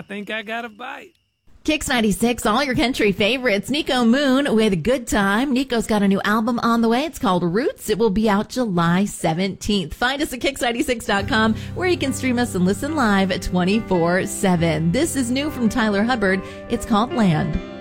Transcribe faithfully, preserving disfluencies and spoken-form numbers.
think I got a bite. Kicks ninety-six, all your country favorites. Nico Moon with Good Time. Nico's got a new album on the way. It's called Roots. It will be out July seventeenth. Find us at kicks ninety-six dot com, where you can stream us and listen live at twenty-four seven. This is new from Tyler Hubbard. It's called Land.